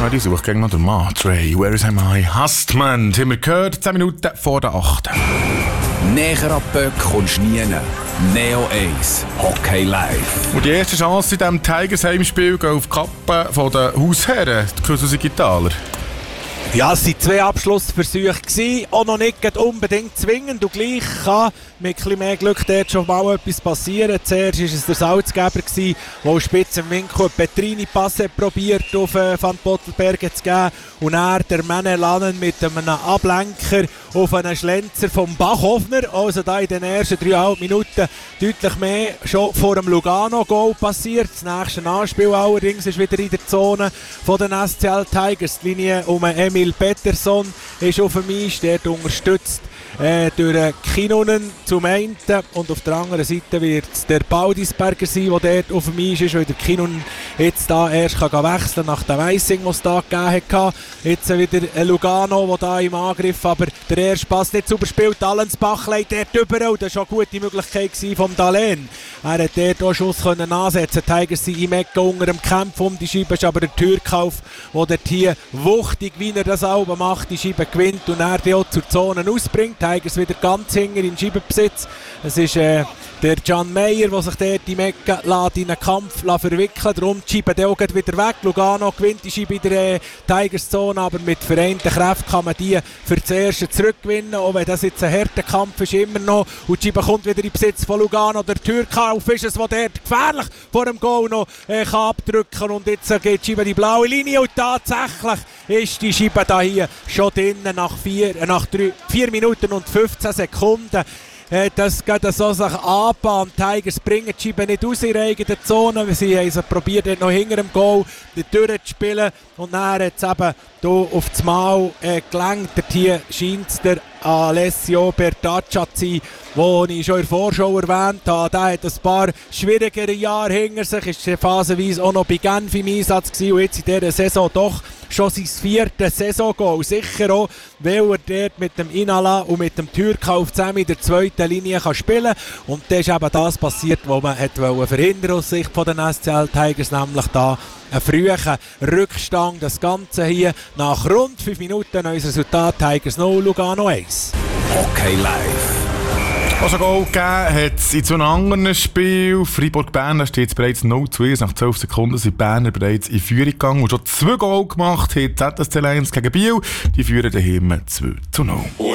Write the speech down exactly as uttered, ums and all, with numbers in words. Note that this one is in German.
Ja, die sucht gegen noch den Mann. Trey, where is my husband? Haben wir gehört, zehn Minuten vor der acht. Näher an die Böck kommst du nie. Neo eins, Hockey Live. Und die erste Chance in diesem Tigers-Heimspiel geht auf die Kappe von den Hausherren, die Küsselsi Gitaler. Ja, es waren zwei Abschlussversuche gewesen, auch noch nicht unbedingt zwingend und gleich kann mit etwas mehr Glück dort schon mal etwas passieren. Zuerst war es der Salzgeber, der spitz im Winkel einen Petrini-Pass probiert auf Van Pottelbergen zu geben und er der Männer Lannen mit einem Ablenker auf einen Schlenzer vom Bachhoffner. Also da in den ersten dreieinhalb Minuten deutlich mehr schon vor dem Lugano-Goal passiert. Das nächste Anspiel allerdings ist wieder in der Zone von den S C L Tigers. Die Linie um Emil Pettersson ist auf dem Eis, dort unterstützt äh, durch Kinnunen zum einen und auf der anderen Seite wird es der Baudisberger sein, der dort auf dem Eis ist, weil der Kinnunen jetzt da erst kann wechseln nach dem Icing, was es da gegeben hat. Jetzt wieder ein Lugano, der da im Angriff, aber der erste Pass nicht sauber spielt. Allensbach legt dort über und das war eine gute Möglichkeit vom Dahlen. Er hat dort auch Schuss können ansetzen. Die Tigers sind im Ecken unter dem Kampf um die Scheibe, ist aber der Türkauf, der dort hier wuchtig, wie er das auch macht, die Scheibe gewinnt und er die auch zur Zone ausbringt. Die Tigers wieder ganz hinter in Scheibenbesitz. Es ist äh, der Can Meyer, der sich dort im Ecken in einen Kampf verwickeln. Darum die Scheibe auch wieder weg. Lugano gewinnt die Scheibe in der äh, Tigers-Zone, aber mit vereinten Kräften kann man die für das Erste zurückgewinnen. Auch wenn das jetzt ein harter Kampf ist, immer noch. Und die Scheibe kommt wieder in Besitz von Lugano. Der Türkauf ist es, der dort gefährlich vor dem Goal noch äh, kann abdrücken kann. Und jetzt äh, geht die Scheibe die blaue Linie. Und tatsächlich ist die Scheibe da hier schon drinnen nach vier, äh, nach drei, vier Minuten und fünfzehn Sekunden. Das geht so sich anbahnt. Die Tigers bringen die Scheibe nicht aus ihrer eigenen Zone. Sie haben es probiert, noch hinter dem Goal durchzuspielen. Und dann hat es eben hier auf das Mal äh, gelangt. Hier scheint es der Alessio Bertaccia zu sein, den ich schon in der Vorschau erwähnt habe. Der hat ein paar schwierigere Jahre hinter sich. Ist phasenweise auch noch bei Genf im Einsatz gewesen. Und jetzt in dieser Saison doch schon sein viertes Saisongoal. Sicher auch, weil er dort mit dem Inala und mit dem Türkauf zusammen in der zweiten Linie kann spielen kann. Und dann ist eben das passiert, was man hat verhindern aus Sicht von den S C L Tigers, nämlich da einen frühen Rückstand. Das Ganze hier nach rund fünf Minuten. Neues Resultat: Tigers null, Lugano eins. Hockey Live. Was ein Goal gegeben hat es in so einem anderen Spiel. Freiburg-Bern, da steht es bereits null zu eins. Nach zwölf Sekunden sind die Berner bereits in Führung gegangen und schon zwei Goal gemacht hat Z S C Lions gegen Biel. Die führen daheim zwei zu null.